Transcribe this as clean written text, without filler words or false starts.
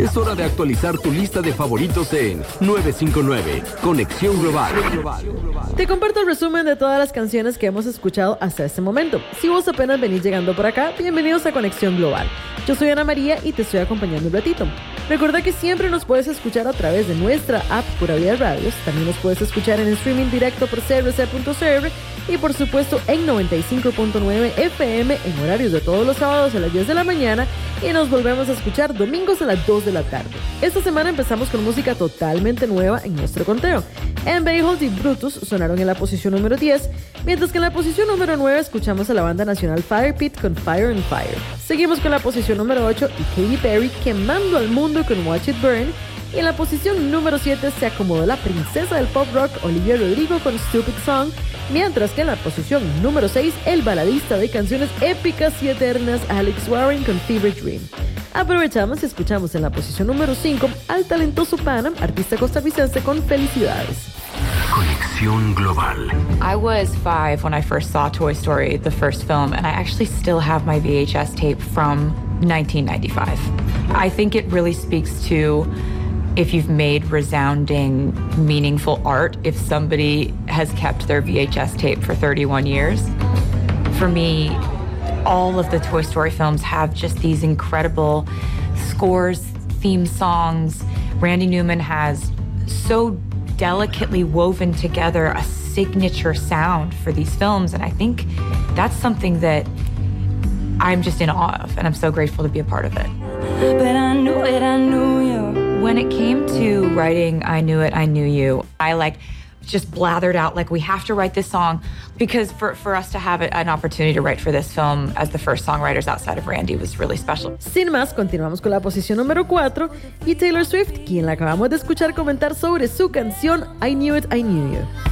Es hora de actualizar tu lista de favoritos en 959, Conexión Global. Te comparto el resumen de todas las canciones que hemos escuchado hasta este momento. Si vos apenas venís llegando por acá, bienvenidos a Conexión Global. Yo soy Ana María y te estoy acompañando un ratito. Recuerda que siempre nos puedes escuchar a través de nuestra app Pura Vida Radios. También nos puedes escuchar en streaming directo por crc.cr y por supuesto en 95.9 FM en horarios de todos los sábados a las 10 de la mañana y nos volvemos a escuchar domingos a las 2 de la tarde. Esta semana empezamos con música totalmente nueva en nuestro conteo. Behold y Brutus sonaron en la posición número 10, mientras que en la posición número 9 escuchamos a la banda nacional Fire Pit con Fire and Fire. Seguimos con la posición número 8 y Katy Perry quemando al mundo con Watch It Burn. Y en la posición número 7 se acomodó la princesa del pop rock Olivia Rodrigo con Stupid Song, mientras que en la posición número 6 el baladista de canciones épicas y eternas Alex Warren con Fever Dream. Aprovechamos y escuchamos en la posición número 5 al talentoso Panam, artista costarricense con Felicidades. Conexión Global. I was 5 when I first saw Toy Story, the first film, and I actually still have my VHS tape from 1995. I think it really speaks to if you've made resounding, meaningful art, if somebody has kept their VHS tape for 31 years. For me, all of the Toy Story films have just these incredible scores, theme songs. Randy Newman has so delicately woven together a signature sound for these films, and I think that's something that I'm just in awe of, and I'm so grateful to be a part of it. But I knew it, I knew you. When it came to writing I Knew It, I Knew You, I just blathered out we have to write this song because for us to have an opportunity to write for this film as the first songwriters outside of Randy was really special. Sin más, continuamos con la posición número 4 y Taylor Swift, quien la acabamos de escuchar comentar sobre su canción I Knew It, I Knew You.